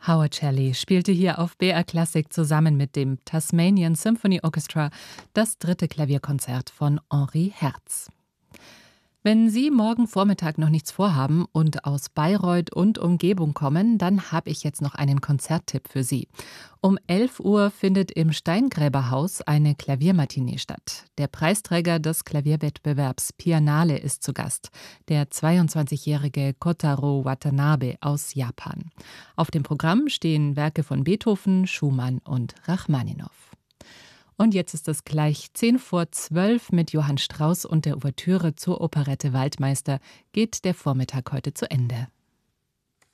Howard Shelley spielte hier auf BR Classic zusammen mit dem Tasmanian Symphony Orchestra das 3. Klavierkonzert von Henri Herz. Wenn Sie morgen Vormittag noch nichts vorhaben und aus Bayreuth und Umgebung kommen, dann habe ich jetzt noch einen Konzerttipp für Sie. Um 11 Uhr findet im Steingräberhaus eine Klaviermatinee statt. Der Preisträger des Klavierwettbewerbs Pianale ist zu Gast, der 22-jährige Kotaro Watanabe aus Japan. Auf dem Programm stehen Werke von Beethoven, Schumann und Rachmaninow. Und jetzt ist es gleich 10:10 mit Johann Strauss und der Ouvertüre zur Operette Waldmeister geht der Vormittag heute zu Ende.